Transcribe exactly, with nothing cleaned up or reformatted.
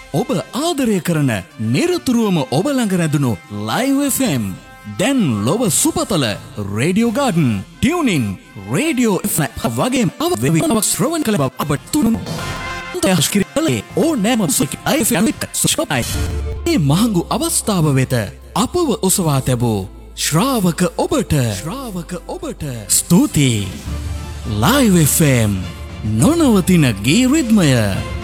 ඔබ ආදරය කරන නිරතුරුවම ඔබ ළඟ රැඳුණු ලයිව් එෆ් එම් දැන් ලොව සුපතල radio garden tuning radio F M වගේම අවවෙවිවක් ශ්‍රවණ කළ බව අපට තුනුමු. තයස්කිරලේ ඕ නෑම සොයි ඒ මහඟු අවස්ථාව වෙත අපව ඔසවා තැබූ ශ්‍රාවක ඔබට ශ්‍රාවක ඔබට ස්තුතියි. ලයිව් එෆ් එම් නොනවතින ගී රිද්මය.